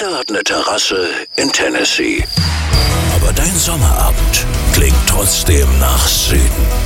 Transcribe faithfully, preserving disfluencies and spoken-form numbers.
jeder hat eine Terrasse in Tennessee. Aber dein Sommerabend klingt trotzdem nach Süden.